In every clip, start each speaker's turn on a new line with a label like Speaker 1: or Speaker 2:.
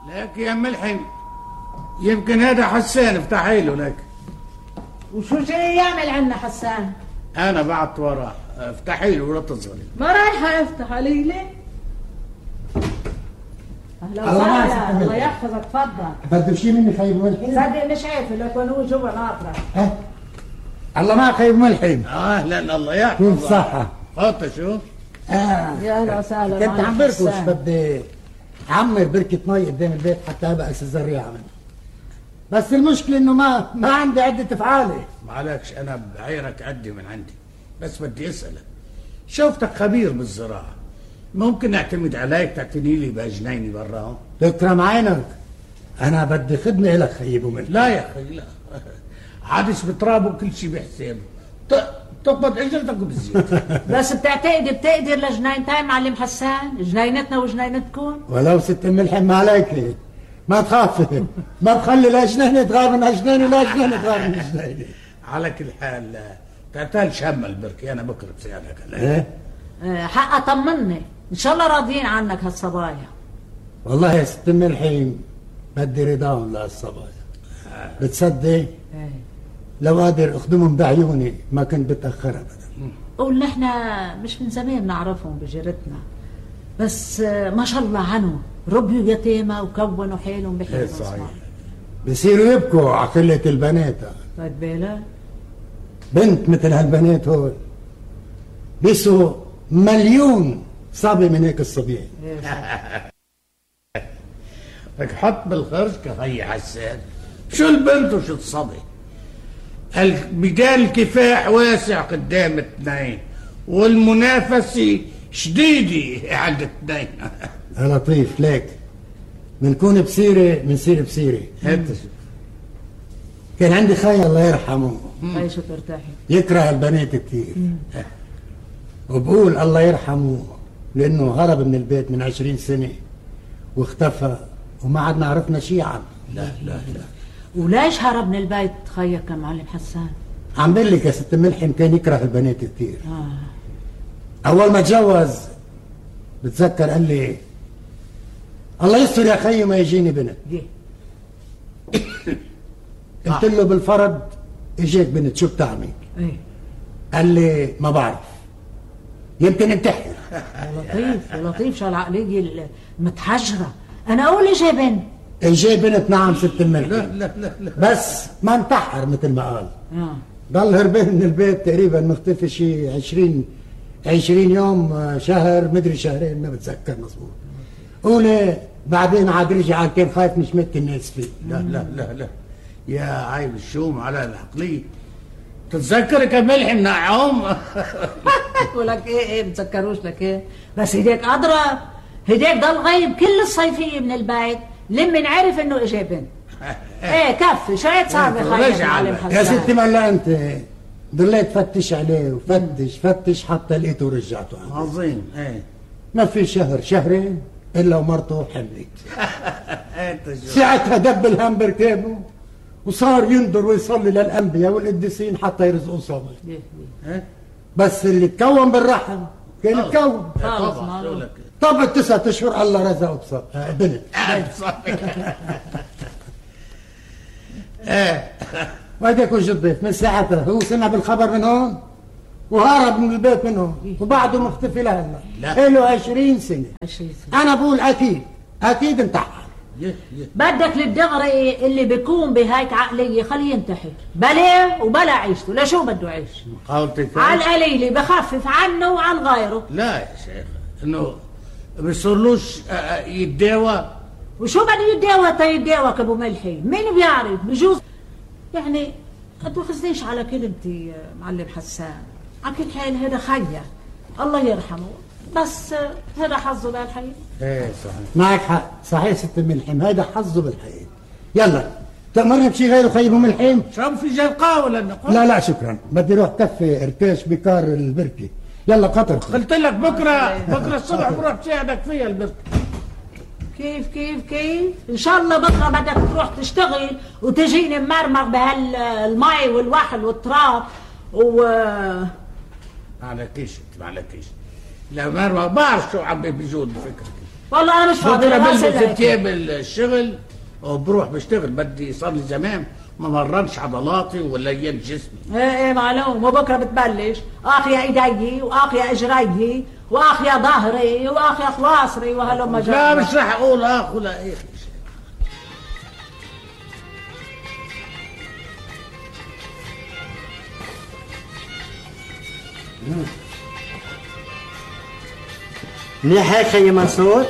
Speaker 1: لك يا ملحم، يمكن هذا حسان افتحي له لك.
Speaker 2: وشو جاي يعمل عنا حسان؟
Speaker 1: انا بعت وراه، افتحي له ولا تصغري.
Speaker 2: ما رايحه افتح علي ليه؟ اهلا وسهلا، الله يحفظك، تفضل.
Speaker 3: بدك شيء مني خيب ملحم؟
Speaker 2: صدق مش شايفه لك وانا جوا ناطره.
Speaker 3: الله ما خيب ملحم.
Speaker 1: اهلا الله يحفظك.
Speaker 3: كيف صحة؟
Speaker 1: حط شوف.
Speaker 2: يا اهلا وسهلا.
Speaker 3: كنت عم بركض بدي اعمر بركة مي قدام البيت حتى ابقى الزريعة منه. بس المشكلة انه ما عندي عدة افعالي.
Speaker 1: معلكش انا بعيرك عدي من عندي، بس بدي اسألك، شوفتك خبير بالزراعة، ممكن اعتمد عليك تعتني لي بجنيني برا؟
Speaker 3: تكرم عينك، انا بدي خدمة لك خيب وملحم.
Speaker 1: لا يا اخي لا، عادش بترابه وكل شيء بحسابه، تقبض اجرتك بالزيت.
Speaker 2: بس بتقدر لجنينتين معلم حسان، جنينتنا وجنينتكم.
Speaker 3: ولو ست ملحم ما عليك، ما تخافي، ما بخلي لا جنينة تغار من جنينة ولا جنينة تغار من جنينة.
Speaker 1: على كل حال تعتال شم البركي، انا بكره بسألك
Speaker 3: ايه؟
Speaker 2: حق طمني، ان شاء الله راضيين عنك هالصبايا.
Speaker 3: والله يا ست ملحم بدي رضاهم لهالصبايا. بتصدق؟ لو قادر اخدمهم بعيوني ما كنت بتاخر ابدا.
Speaker 2: قول نحن مش من زمان نعرفهم بجيرتنا، بس ما شاء الله عنهم ربيوا يتامى وكونوا حالهم بحيل.
Speaker 3: صحيح، بصيروا يبكوا على قلة البنات.
Speaker 2: خد بالك؟
Speaker 3: بنت مثل هالبنات هول بيسوا مليون صبي من هيك الصبيان.
Speaker 1: لك حط بالخرج كخي حسان، شو البنت وشو الصبي؟ مجال الكفاح واسع قدام اثنين، والمنافسة شديدة عند اثنين.
Speaker 3: يا لطيف ليك منكون بسيرة منصير بسيرة. كان عندي خي الله يرحمه،
Speaker 2: خي شو ترتاحي،
Speaker 3: يكره البنات كثير، وبقول الله يرحمه لأنه هرب من البيت من 20 سنة واختفى وما عدنا عرفنا شيء عنه.
Speaker 1: لا لا لا.
Speaker 2: وليش هرب من البيت خيك يا معلم حسان؟
Speaker 3: عم بقول لك يا ست ملحم كان يكره البنات كثير. أول ما تجوز بتذكر قال لي الله يستر يا خي ما يجيني بنت. قلت له بالفرض اجيك بنت شو بتعمل؟ قال لي ما بعرف، يمكن انتحر.
Speaker 2: يا لطيف شو العقلية المتحجرة. انا اقول اجي بنت.
Speaker 3: اجي بنت نعم ست الملك.
Speaker 1: لا لا لا لا.
Speaker 3: بس ما انتحر مثل ما قال. ضل هربان من البيت تقريبا مختفي شي 20 يوم، شهر، مدري شهرين، ما بتذكر مظبوط. قولي بعدين عاد رجع كان خايف مش مت الناس فيه.
Speaker 1: لا لا لا لا يا عيب الشوم على العقلية. تتذكرك يا ملحم نعوم.
Speaker 2: ولك ايه بتذكروش لك ايه؟ بس هديك اضرب، هديك ضل غايب كل الصيفية من البيت لمن عرف انه اجى بنت. ايه كفي شوية صعب يا معلم حسان.
Speaker 3: يا ستي ما انت ضليت فتش عليه وفتش حتى لقيته ورجعته.
Speaker 1: عظيم. ايه
Speaker 3: ما في شهر شهرين الا ومرته حملت. ساعتها دب الهم بركابه وصار ينظر ويصلي للانبياء والقديسين حتى يرزقوا صبر. بس اللي تكون بالرحم كان تكون. طب 9 اشهر الله رزقه بصبر بنت. وهديك وجه الضيف من ساعتها هو سمع بالخبر من هون وهرب من البيت من هون وبعده مختفي لهلا. له 20 سنة. انا بقول اكيد انتحر.
Speaker 2: بدك للدغري اللي بيكون بهيك عقلية خليه ينتحر بلا وبلا عيشته. لشو بده يعيش؟ على القليلة بخفف عنه وعن غيره.
Speaker 1: لا يا شيخ انه بيصيرلوش يتداوى.
Speaker 2: وشو بده يتداوى تيتداوى كابو ملحي؟ مين بيعرف؟ بجوز يعني ما تاخذنيش على كلمتي معلم حسان. على كل حال هذا خيا الله يرحمه، بس هذا حظه للحياة.
Speaker 3: ايه صحيح معك حق، صحيح ست ملحم هذا حظه بالحياة. يلا تأمرني بشي غيره خيب ملحم؟
Speaker 1: شرب في جلقاء ولا نقول؟
Speaker 3: لا شكرا، بدي روح كفي ارتاش بكار البركة. يلا قطر.
Speaker 1: قلت لك بكره الصبح بروح بساعدك فيها البركة.
Speaker 2: كيف ان شاء الله بكره بدك تروح تشتغل وتجيني ممرمغ بهالمي والوحل والتراب
Speaker 1: معلكيش لا مرمغ بعرف شو عم بيجود بفكرك.
Speaker 2: والله انا مش فاضي.
Speaker 1: بكره بلبس ثياب الشغل وبروح بشتغل. بدي صار لي زمان ما مرنش عضلاتي ولا ايام جسمي.
Speaker 2: ايه معلوم. وبكره بتبلش اخيا ايدي واخيا اجري واخيا ظهري واخيا خلاصري وهلم جرى.
Speaker 1: لا مش راح اقول اخ ولا ايه.
Speaker 4: منيح هيك خيي منصور؟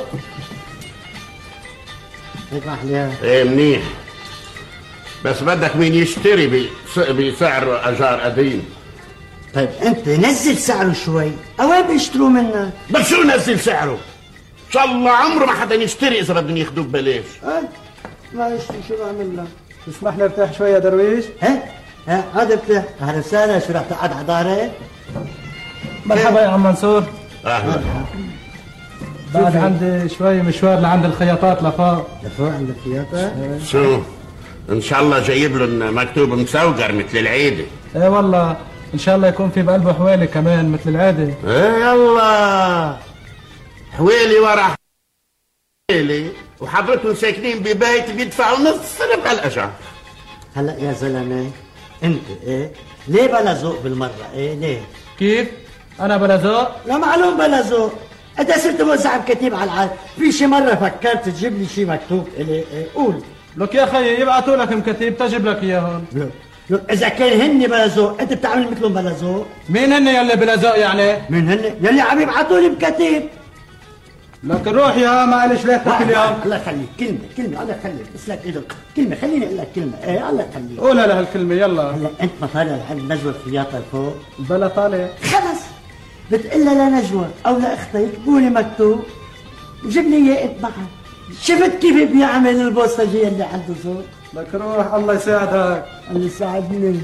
Speaker 4: هيك محليها.
Speaker 5: ايه منيح، بس بدك مين يشتري بسعر اجار قديم.
Speaker 4: طيب انت نزل سعره شوي، اوين بيشتروا منك؟
Speaker 5: بس شو نزل سعره؟ ان شاء الله عمره ما حدا يشتري اذا بدهم ياخذوه ببلاش.
Speaker 4: ما يشتري شو بعمل لك؟
Speaker 3: تسمح لي ارتاح شوي يا درويش؟
Speaker 4: ها هذا ارتاح. اهلا وسهلا. شو رح تقعد على ظهرك؟
Speaker 3: مرحبا يا عم منصور.
Speaker 5: اهلا.
Speaker 3: بعد عندي شوي مشوار لعند الخياطات لفوق.
Speaker 4: لفوق عند الخياطة؟
Speaker 5: شو؟ ان شاء الله جايب لهم مكتوب مسوقر مثل العيدة.
Speaker 3: ايه والله ان شاء الله يكون في بقلبه حوالي كمان مثل العادة.
Speaker 5: ايه يلا حوالي ورا حوالي، وحضرتهم ساكنين ببيت بيدفعوا نص صرف على الاجار.
Speaker 4: هلا يا زلمة انت ايه؟ ليه بلا ذوق بالمرة؟ ايه ليه؟
Speaker 3: كيف؟ انا بلا ذوق؟
Speaker 4: لا معلوم بلا ذوق. انت صرت موزع بكتيب على العالم، في شي مرة فكرت تجيب لي شي مكتوب الي؟ ايه قول.
Speaker 3: لك يا خيي يبعثوا لك مكتيب تجيب لك اياهم.
Speaker 4: لك اذا كان هن بلا ذوق انت بتعمل مثلهم بلا ذوق.
Speaker 3: مين هن يلي بلا ذوق يعني؟
Speaker 4: مين هن؟ يلي عم يبعثوا لي مكتيب.
Speaker 3: لك روح يا ما قالش ليه كل يوم.
Speaker 4: الله يخليك كلمة الله يخليك. اسلك ايدك كلمة، خليني اقول لك كلمة. ايه الله يخليك.
Speaker 3: قولها لهالكلمة يلا.
Speaker 4: هلا انت ما طالع عند نجوى الخياطة فوق؟
Speaker 3: بلا طالع.
Speaker 4: خلص بتقلها لنجوى او لاختك قولي مكتوب وجيب لي اياه انت معك. شفت كيف بيعمل البوسطجي اللي عنده ذوق؟
Speaker 3: لك روح الله يساعدك.
Speaker 4: الله يساعدني.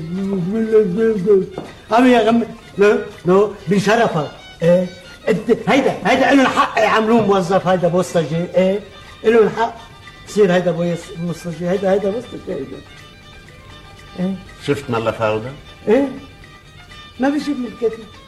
Speaker 4: عم يا غم. لا بشرفك. ايه انت هيدا له الحق يعملوه موظف. هيدا بوسطجي. ايه له الحق يصير هيدا بوسطجي. هيدا بوسطجي. هيدا ايه
Speaker 5: شفت ملا فوضى؟
Speaker 4: ايه ما بيجيب لي الكتب.